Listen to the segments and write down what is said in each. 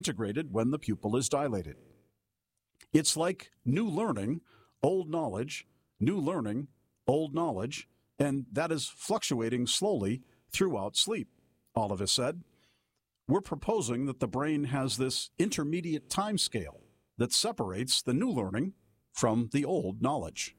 integrated when the pupil is dilated. It's like new learning, old knowledge, new learning, old knowledge, and that is fluctuating slowly throughout sleep, Oliva said. We're proposing that the brain has this intermediate time scale that separates the new learning from the old knowledge.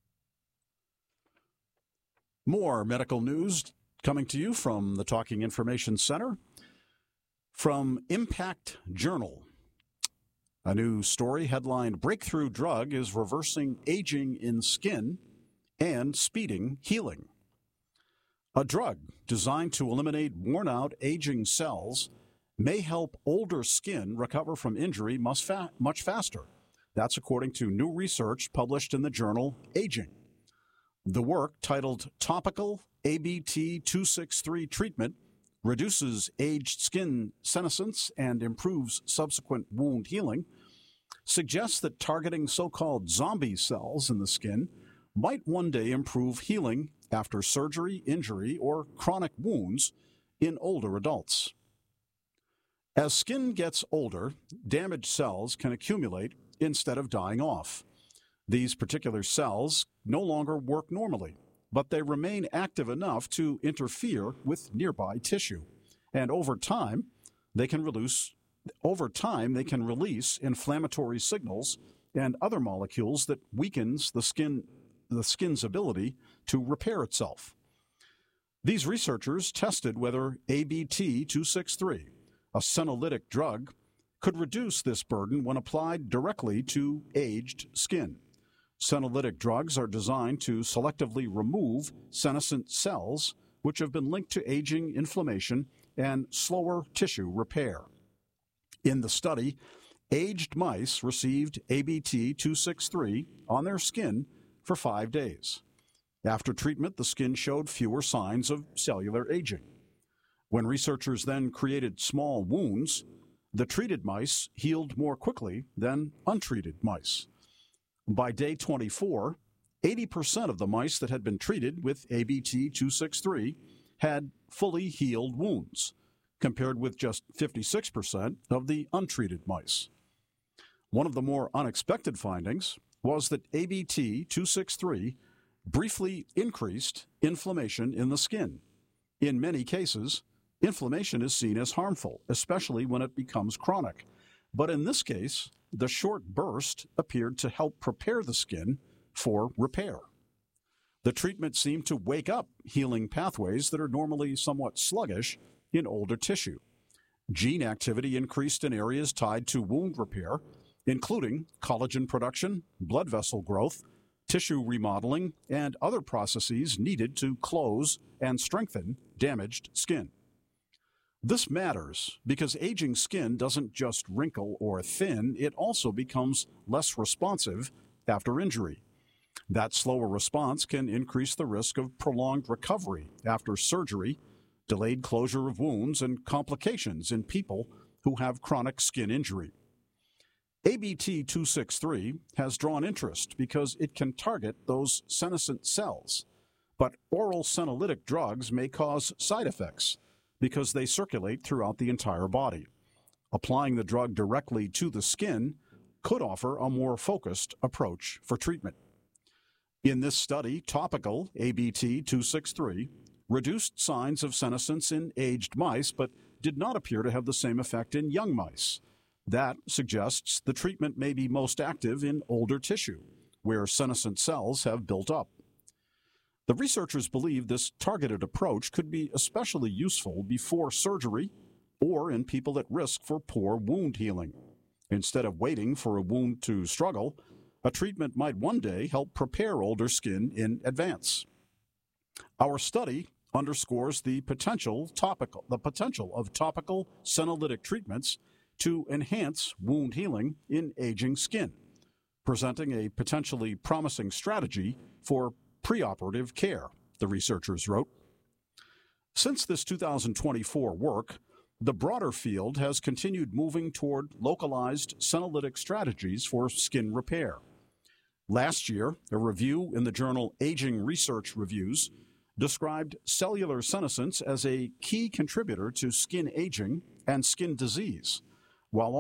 More medical news coming to you from the Talking Information Center. From Impact Journal, a new story headlined, "Breakthrough Drug is Reversing Aging in Skin and Speeding Healing." A drug designed to eliminate worn-out aging cells may help older skin recover from injury much faster. That's according to new research published in the journal Aging. The work, titled Topical ABT263 Treatment, reduces aged skin senescence and improves subsequent wound healing, suggests that targeting so-called zombie cells in the skin might one day improve healing after surgery, injury, or chronic wounds in older adults. As skin gets older, damaged cells can accumulate instead of dying off. These particular cells no longer work normally, but they remain active enough to interfere with nearby tissue. And over time, they can release inflammatory signals and other molecules that weakens the skin's ability to repair itself. These researchers tested whether ABT263, a senolytic drug, could reduce this burden when applied directly to aged skin. Senolytic drugs are designed to selectively remove senescent cells, which have been linked to aging, inflammation, and slower tissue repair. In the study, aged mice received ABT263 on their skin for 5 days. After treatment, the skin showed fewer signs of cellular aging. When researchers then created small wounds, the treated mice healed more quickly than untreated mice. By day 24, 80% of the mice that had been treated with ABT263 had fully healed wounds, compared with just 56% of the untreated mice. One of the more unexpected findings was that ABT263 briefly increased inflammation in the skin. In many cases, inflammation is seen as harmful, especially when it becomes chronic. But in this case, the short burst appeared to help prepare the skin for repair. The treatment seemed to wake up healing pathways that are normally somewhat sluggish in older tissue. Gene activity increased in areas tied to wound repair, including collagen production, blood vessel growth, tissue remodeling, and other processes needed to close and strengthen damaged skin. This matters because aging skin doesn't just wrinkle or thin, it also becomes less responsive after injury. That slower response can increase the risk of prolonged recovery after surgery, delayed closure of wounds, and complications in people who have chronic skin injury. ABT263 has drawn interest because it can target those senescent cells, but oral senolytic drugs may cause side effects because they circulate throughout the entire body. Applying the drug directly to the skin could offer a more focused approach for treatment. In this study, topical ABT263 reduced signs of senescence in aged mice, but did not appear to have the same effect in young mice. That suggests the treatment may be most active in older tissue, where senescent cells have built up. The researchers believe this targeted approach could be especially useful before surgery or in people at risk for poor wound healing. Instead of waiting for a wound to struggle, a treatment might one day help prepare older skin in advance. Our study underscores the potential of topical senolytic treatments to enhance wound healing in aging skin, presenting a potentially promising strategy for preoperative care, the researchers wrote. Since this 2024 work, the broader field has continued moving toward localized senolytic strategies for skin repair. Last year, a review in the journal Aging Research Reviews described cellular senescence as a key contributor to skin aging and skin disease, while